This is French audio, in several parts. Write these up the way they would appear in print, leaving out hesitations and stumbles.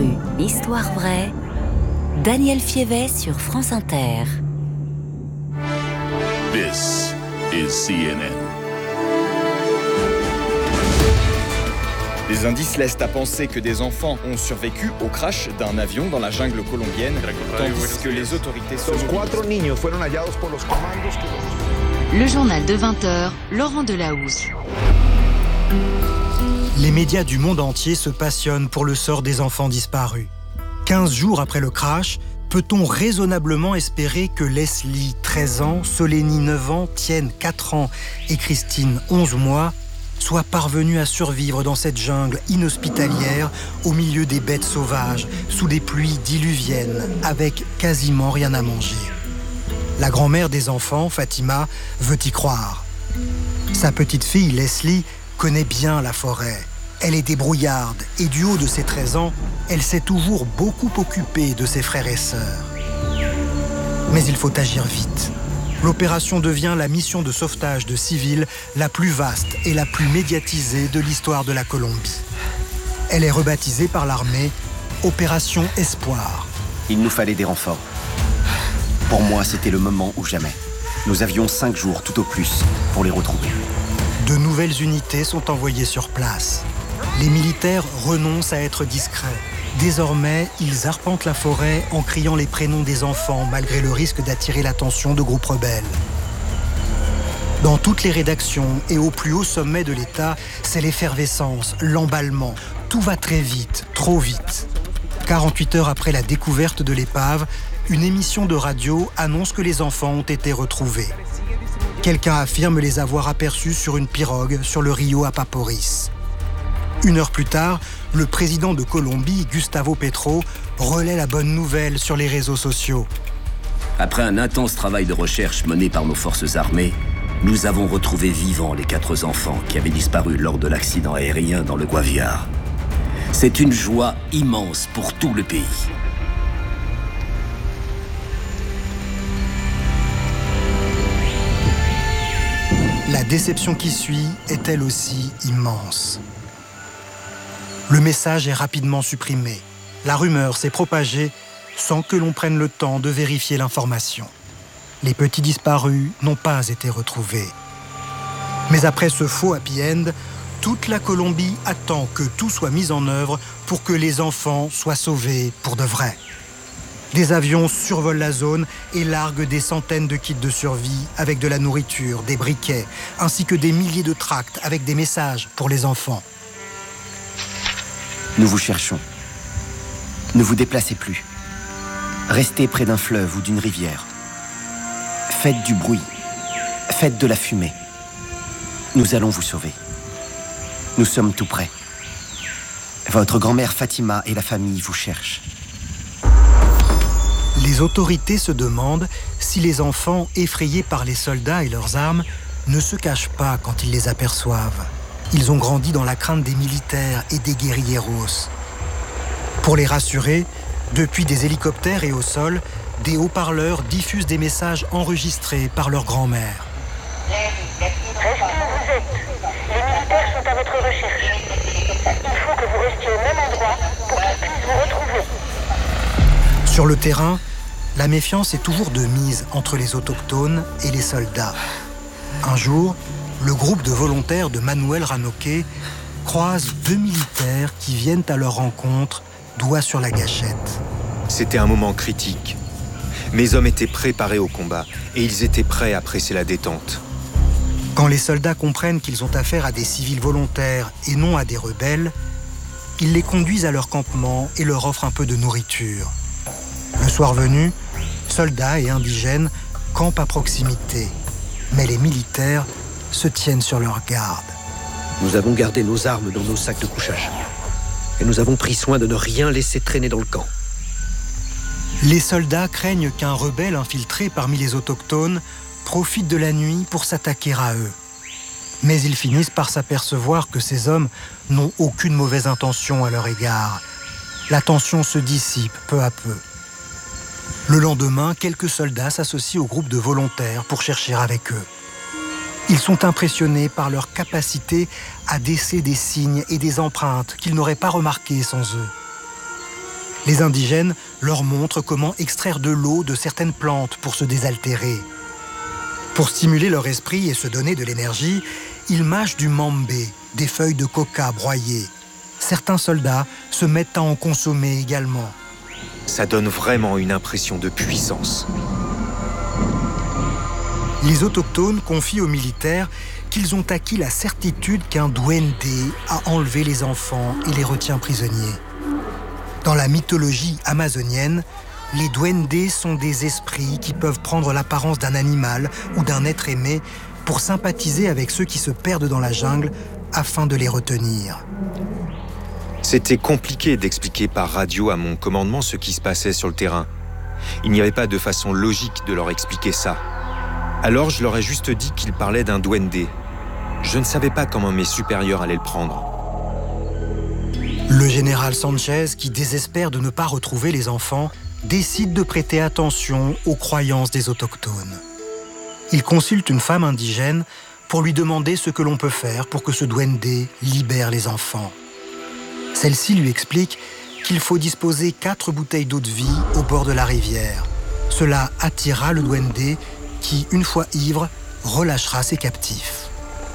disparus, histoire vraie. Daniel Fievet sur France Inter. This is CNN. Des indices laissent à penser que des enfants ont survécu au crash d'un avion dans la jungle colombienne, tandis que les autorités se mobilisent. Le journal de 20h, Laurent Delahousse. Les médias du monde entier se passionnent pour le sort des enfants disparus. 15 jours après le crash, peut-on raisonnablement espérer que Leslie, 13 ans, Solénie, 9 ans, Tienne, 4 ans et Christine, 11 mois, soient parvenus à survivre dans cette jungle inhospitalière au milieu des bêtes sauvages, sous des pluies diluviennes, avec quasiment rien à manger? La grand-mère des enfants, Fatima, veut y croire. Sa petite fille, Leslie, connaît bien la forêt. Elle est débrouillarde et du haut de ses 13 ans, elle s'est toujours beaucoup occupée de ses frères et sœurs. Mais il faut agir vite. L'opération devient la mission de sauvetage de civils la plus vaste et la plus médiatisée de l'histoire de la Colombie. Elle est rebaptisée par l'armée Opération Espoir. Il nous fallait des renforts. Pour moi, c'était le moment ou jamais. Nous avions 5 jours tout au plus pour les retrouver. De nouvelles unités sont envoyées sur place. Les militaires renoncent à être discrets. Désormais, ils arpentent la forêt en criant les prénoms des enfants, malgré le risque d'attirer l'attention de groupes rebelles. Dans toutes les rédactions et au plus haut sommet de l'État, c'est l'effervescence, l'emballement. Tout va très vite, trop vite. 48 heures après la découverte de l'épave, une émission de radio annonce que les enfants ont été retrouvés. Quelqu'un affirme les avoir aperçus sur une pirogue sur le Rio Apaporis. 1 heure plus tard, le président de Colombie, Gustavo Petro, relaie la bonne nouvelle sur les réseaux sociaux. Après un intense travail de recherche mené par nos forces armées, nous avons retrouvé vivants les 4 enfants qui avaient disparu lors de l'accident aérien dans le Guaviare. C'est une joie immense pour tout le pays. La déception qui suit est elle aussi immense. Le message est rapidement supprimé. La rumeur s'est propagée sans que l'on prenne le temps de vérifier l'information. Les petits disparus n'ont pas été retrouvés. Mais après ce faux happy end, toute la Colombie attend que tout soit mis en œuvre pour que les enfants soient sauvés pour de vrai. Des avions survolent la zone et larguent des centaines de kits de survie avec de la nourriture, des briquets, ainsi que des milliers de tracts avec des messages pour les enfants. Nous vous cherchons. Ne vous déplacez plus. Restez près d'un fleuve ou d'une rivière. Faites du bruit. Faites de la fumée. Nous allons vous sauver. Nous sommes tout près. Votre grand-mère Fatima et la famille vous cherchent. Les autorités se demandent si les enfants, effrayés par les soldats et leurs armes, ne se cachent pas quand ils les aperçoivent. Ils ont grandi dans la crainte des militaires et des guérilleros. Pour les rassurer, depuis des hélicoptères et au sol, des haut-parleurs diffusent des messages enregistrés par leur grand-mère. Restez où vous êtes. Les militaires sont à votre recherche. Il faut que vous restiez au même endroit pour qu'ils puissent vous retrouver. Sur le terrain, la méfiance est toujours de mise entre les autochtones et les soldats. Un jour, le groupe de volontaires de Manuel Ranoque croise 2 militaires qui viennent à leur rencontre, doigt sur la gâchette. C'était un moment critique. Mes hommes étaient préparés au combat et ils étaient prêts à presser la détente. Quand les soldats comprennent qu'ils ont affaire à des civils volontaires et non à des rebelles, ils les conduisent à leur campement et leur offrent un peu de nourriture. Le soir venu, soldats et indigènes campent à proximité, mais les militaires se tiennent sur leur garde. Nous avons gardé nos armes dans nos sacs de couchage. Et nous avons pris soin de ne rien laisser traîner dans le camp. Les soldats craignent qu'un rebelle infiltré parmi les autochtones profite de la nuit pour s'attaquer à eux. Mais ils finissent par s'apercevoir que ces hommes n'ont aucune mauvaise intention à leur égard. La tension se dissipe peu à peu. Le lendemain, quelques soldats s'associent au groupe de volontaires pour chercher avec eux. Ils sont impressionnés par leur capacité à déceler des signes et des empreintes qu'ils n'auraient pas remarquées sans eux. Les indigènes leur montrent comment extraire de l'eau de certaines plantes pour se désaltérer. Pour stimuler leur esprit et se donner de l'énergie, ils mâchent du mambé, des feuilles de coca broyées. Certains soldats se mettent à en consommer également. Ça donne vraiment une impression de puissance. Les autochtones confient aux militaires qu'ils ont acquis la certitude qu'un duende a enlevé les enfants et les retient prisonniers. Dans la mythologie amazonienne, les duendes sont des esprits qui peuvent prendre l'apparence d'un animal ou d'un être aimé pour sympathiser avec ceux qui se perdent dans la jungle afin de les retenir. C'était compliqué d'expliquer par radio à mon commandement ce qui se passait sur le terrain. Il n'y avait pas de façon logique de leur expliquer ça. Alors je leur ai juste dit qu'ils parlaient d'un duende. Je ne savais pas comment mes supérieurs allaient le prendre. Le général Sanchez, qui désespère de ne pas retrouver les enfants, décide de prêter attention aux croyances des autochtones. Il consulte une femme indigène pour lui demander ce que l'on peut faire pour que ce duende libère les enfants. Celle-ci lui explique qu'il faut disposer 4 bouteilles d'eau de vie au bord de la rivière. Cela attirera le duende qui, une fois ivre, relâchera ses captifs.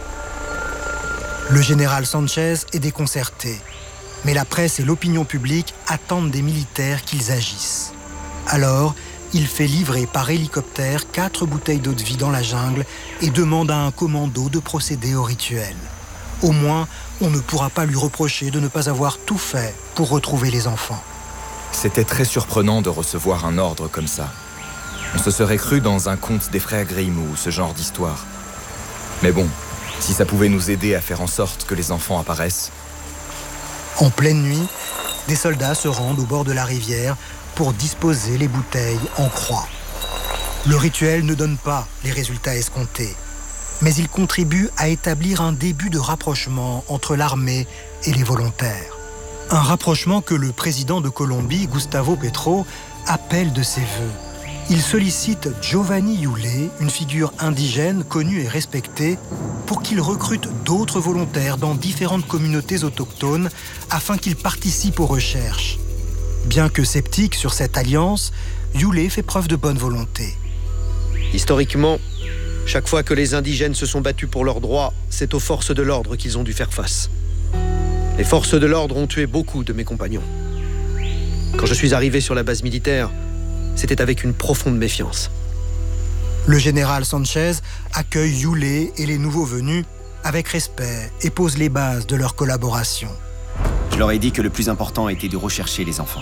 Le général Sanchez est déconcerté, mais la presse et l'opinion publique attendent des militaires qu'ils agissent. Alors, il fait livrer par hélicoptère 4 bouteilles d'eau de vie dans la jungle et demande à un commando de procéder au rituel. Au moins, on ne pourra pas lui reprocher de ne pas avoir tout fait pour retrouver les enfants. C'était très surprenant de recevoir un ordre comme ça. On se serait cru dans un conte des frères Grimm ou ce genre d'histoire. Mais bon, si ça pouvait nous aider à faire en sorte que les enfants apparaissent. En pleine nuit, des soldats se rendent au bord de la rivière pour disposer les bouteilles en croix. Le rituel ne donne pas les résultats escomptés, mais il contribue à établir un début de rapprochement entre l'armée et les volontaires. Un rapprochement que le président de Colombie, Gustavo Petro, appelle de ses vœux. Il sollicite Giovanni Yulé, une figure indigène connue et respectée, pour qu'il recrute d'autres volontaires dans différentes communautés autochtones afin qu'ils participent aux recherches. Bien que sceptique sur cette alliance, Yulé fait preuve de bonne volonté. Historiquement, chaque fois que les indigènes se sont battus pour leurs droits, c'est aux forces de l'ordre qu'ils ont dû faire face. Les forces de l'ordre ont tué beaucoup de mes compagnons. Quand je suis arrivé sur la base militaire, c'était avec une profonde méfiance. Le général Sanchez accueille Yulé et les nouveaux venus avec respect et pose les bases de leur collaboration. Je leur ai dit que le plus important était de rechercher les enfants.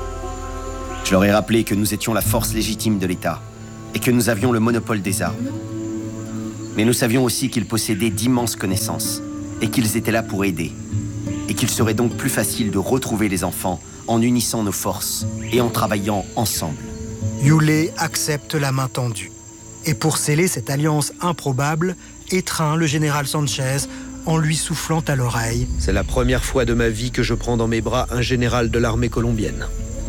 Je leur ai rappelé que nous étions la force légitime de l'État et que nous avions le monopole des armes. Mais nous savions aussi qu'ils possédaient d'immenses connaissances et qu'ils étaient là pour aider. Et qu'il serait donc plus facile de retrouver les enfants en unissant nos forces et en travaillant ensemble. Yulé accepte la main tendue. Et pour sceller cette alliance improbable, étreint le général Sanchez en lui soufflant à l'oreille. C'est la première fois de ma vie que je prends dans mes bras un général de l'armée colombienne.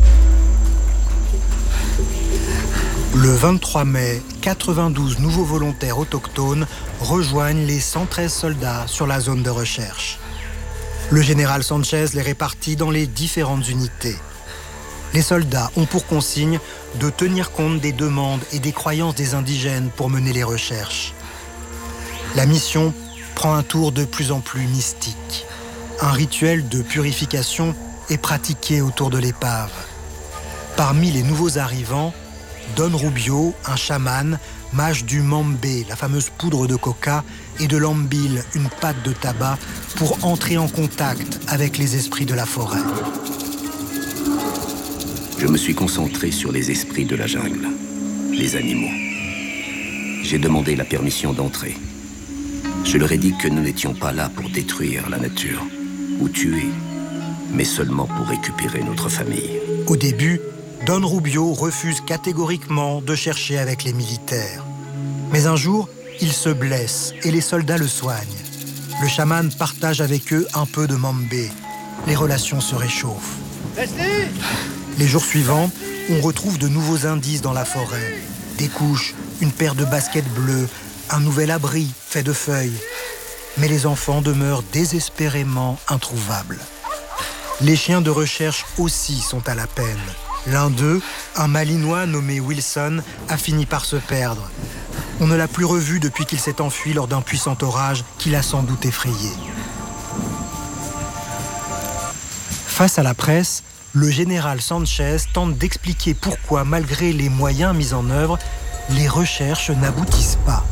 Le 23 mai, 92 nouveaux volontaires autochtones rejoignent les 113 soldats sur la zone de recherche. Le général Sanchez les répartit dans les différentes unités. Les soldats ont pour consigne de tenir compte des demandes et des croyances des indigènes pour mener les recherches. La mission prend un tour de plus en plus mystique. Un rituel de purification est pratiqué autour de l'épave. Parmi les nouveaux arrivants, Don Rubio, un chaman, mâche du mambé, la fameuse poudre de coca, et de l'ambil, une pâte de tabac, pour entrer en contact avec les esprits de la forêt. Je me suis concentré sur les esprits de la jungle, les animaux. J'ai demandé la permission d'entrer. Je leur ai dit que nous n'étions pas là pour détruire la nature ou tuer, mais seulement pour récupérer notre famille. Au début, Don Rubio refuse catégoriquement de chercher avec les militaires. Mais un jour, il se blesse et les soldats le soignent. Le chaman partage avec eux un peu de mambé. Les relations se réchauffent. Les jours suivants, on retrouve de nouveaux indices dans la forêt. Des couches, une paire de baskets bleues, un nouvel abri fait de feuilles. Mais les enfants demeurent désespérément introuvables. Les chiens de recherche aussi sont à la peine. L'un d'eux, un Malinois nommé Wilson, a fini par se perdre. On ne l'a plus revu depuis qu'il s'est enfui lors d'un puissant orage qui l'a sans doute effrayé. Face à la presse, le général Sanchez tente d'expliquer pourquoi, malgré les moyens mis en œuvre, les recherches n'aboutissent pas.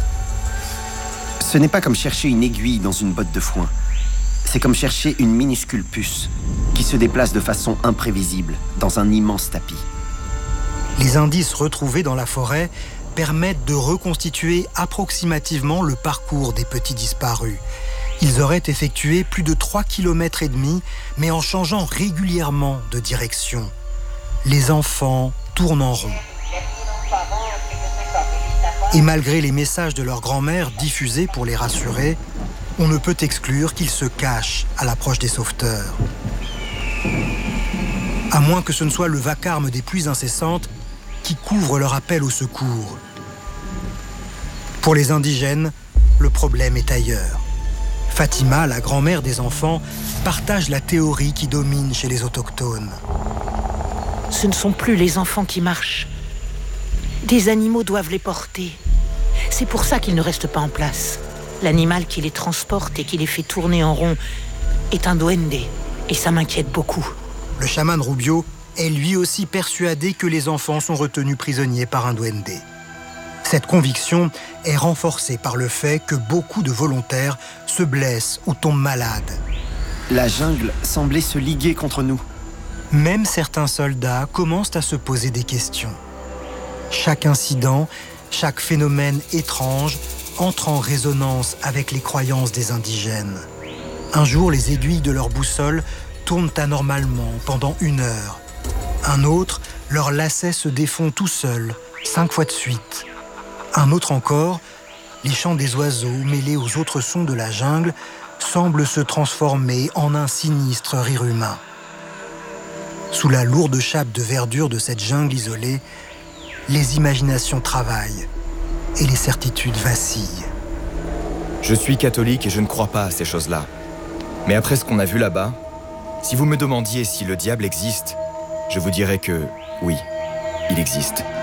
Ce n'est pas comme chercher une aiguille dans une botte de foin. C'est comme chercher une minuscule puce qui se déplace de façon imprévisible dans un immense tapis. Les indices retrouvés dans la forêt permettent de reconstituer approximativement le parcours des petits disparus. Ils auraient effectué plus de 3,5 km, mais en changeant régulièrement de direction. Les enfants tournent en rond. Et malgré les messages de leur grand-mère diffusés pour les rassurer, on ne peut exclure qu'ils se cachent à l'approche des sauveteurs. À moins que ce ne soit le vacarme des pluies incessantes qui couvre leur appel au secours. Pour les indigènes, le problème est ailleurs. Fatima, la grand-mère des enfants, partage la théorie qui domine chez les autochtones. Ce ne sont plus les enfants qui marchent. Des animaux doivent les porter. C'est pour ça qu'ils ne restent pas en place. L'animal qui les transporte et qui les fait tourner en rond est un duende, et ça m'inquiète beaucoup. Le chaman Rubio est lui aussi persuadé que les enfants sont retenus prisonniers par un duende. Cette conviction est renforcée par le fait que beaucoup de volontaires se blessent ou tombent malades. La jungle semblait se liguer contre nous. Même certains soldats commencent à se poser des questions. Chaque incident, chaque phénomène étrange entre en résonance avec les croyances des indigènes. Un jour, les aiguilles de leur boussole tournent anormalement pendant 1 heure. Un autre, leur lacet se défond tout seul, 5 fois de suite. Un autre encore, les chants des oiseaux mêlés aux autres sons de la jungle semblent se transformer en un sinistre rire humain. Sous la lourde chape de verdure de cette jungle isolée, les imaginations travaillent et les certitudes vacillent. Je suis catholique et je ne crois pas à ces choses-là. Mais après ce qu'on a vu là-bas, si vous me demandiez si le diable existe, je vous dirais que oui, il existe.